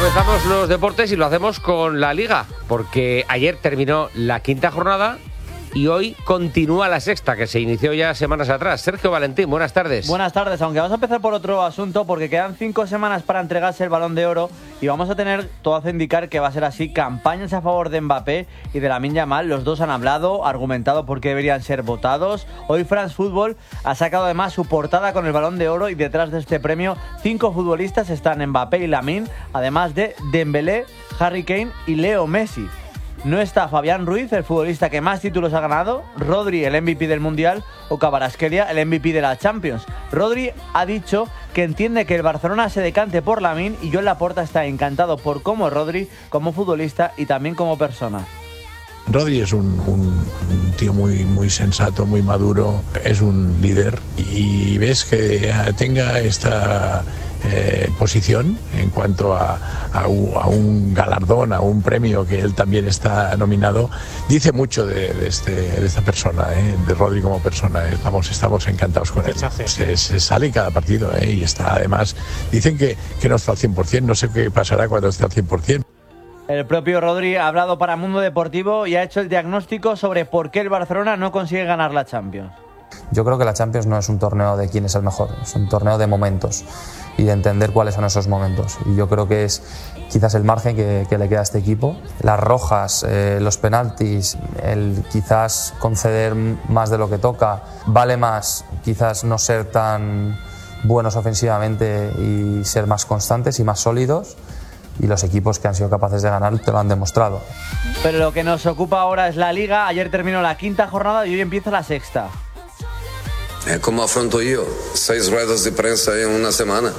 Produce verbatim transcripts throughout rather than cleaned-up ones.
comenzamos los deportes y lo hacemos con la Liga, porque ayer terminó la quinta jornada y hoy continúa la sexta, que se inició ya semanas atrás. Sergio Valentín, buenas tardes. Buenas tardes, aunque vamos a empezar por otro asunto, porque quedan cinco semanas para entregarse el Balón de Oro y vamos a tener, todo hace indicar que va a ser así, campañas a favor de Mbappé y de Lamine Yamal. Los dos han hablado, argumentado por qué deberían ser votados. Hoy France Football ha sacado además su portada con el Balón de Oro y detrás de este premio cinco futbolistas están Mbappé y Lamine, además de Dembélé, Harry Kane y Leo Messi. No está Fabián Ruiz, el futbolista que más títulos ha ganado, Rodri, el M V P del Mundial, o Kvaratskhelia, el M V P de la Champions. Rodri ha dicho que entiende que el Barcelona se decante por Lamine y Joan Laporta está encantado por cómo es Rodri como futbolista y también como persona. Rodri es un, un, un tío muy, muy sensato, muy maduro, es un líder y ves que tenga esta eh, posición en cuanto a, a, un, a un galardón, a un premio que él también está nominado, dice mucho de, de, este, de esta persona, eh, de Rodri como persona. Estamos, estamos encantados con él. Se, se sale en cada partido eh, y está además, dicen que, que no está al cien por ciento, no sé qué pasará cuando esté al cien por ciento. El propio Rodri ha hablado para Mundo Deportivo y ha hecho el diagnóstico sobre por qué el Barcelona no consigue ganar la Champions. Yo creo que la Champions no es un torneo de quién es el mejor, es un torneo de momentos y de entender cuáles son esos momentos. Y yo creo que es quizás el margen que, que le queda a este equipo. Las rojas, eh, los penaltis, el quizás conceder más de lo que toca, vale más quizás no ser tan buenos ofensivamente y ser más constantes y más sólidos. Y los equipos que han sido capaces de ganar te lo han demostrado. Pero lo que nos ocupa ahora es la Liga. Ayer terminó la quinta jornada y hoy empieza la sexta. ¿Cómo afronto yo? Seis ruedas de prensa en una semana.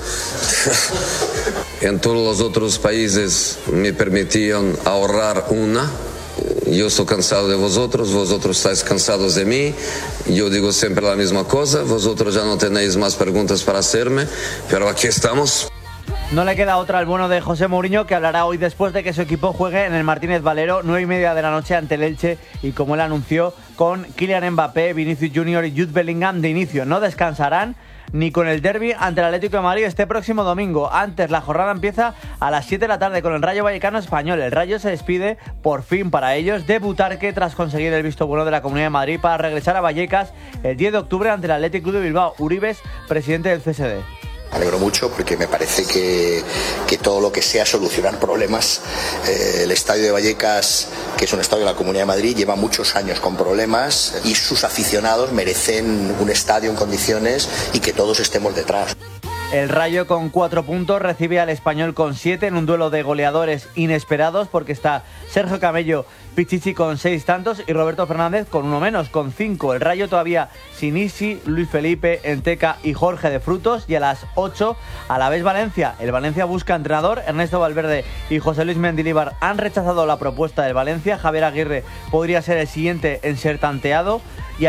En todos los otros países me permitían ahorrar una. Yo estoy cansado de vosotros, vosotros estáis cansados de mí. Yo digo siempre la misma cosa. Vosotros ya no tenéis más preguntas para hacerme, pero aquí estamos. No le queda otra al bueno de José Mourinho, que hablará hoy después de que su equipo juegue en el Martínez Valero, nueve y media de la noche ante el Elche, y como él anunció, con Kylian Mbappé, Vinicius Junior y Jude Bellingham de inicio. No descansarán ni con el derbi ante el Atlético de Madrid este próximo domingo. Antes, la jornada empieza a las siete de la tarde con el Rayo Vallecano Español. El Rayo se despide, por fin para ellos, de Butarque tras conseguir el visto bueno de la Comunidad de Madrid para regresar a Vallecas el diez de octubre ante el Athletic Club de Bilbao. Uribes, presidente del C S D. Me alegro mucho porque me parece que, que todo lo que sea solucionar problemas, eh, el estadio de Vallecas, que es un estadio de la Comunidad de Madrid, lleva muchos años con problemas y sus aficionados merecen un estadio en condiciones y que todos estemos detrás. El Rayo con cuatro puntos recibe al Español con siete en un duelo de goleadores inesperados, porque está Sergio Camello Pichichi con seis tantos y Roberto Fernández con uno menos, con cinco. El Rayo todavía sin Isi, Luis Felipe, Enteca y Jorge de Frutos. Y a las ocho, a la vez Valencia. El Valencia busca entrenador. Ernesto Valverde y José Luis Mendilibar han rechazado la propuesta del Valencia. Javier Aguirre podría ser el siguiente en ser tanteado.